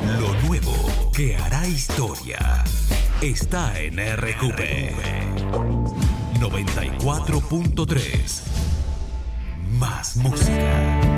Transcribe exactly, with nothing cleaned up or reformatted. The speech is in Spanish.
Lo nuevo que hará historia está en R Q P noventa y cuatro punto tres. Más música.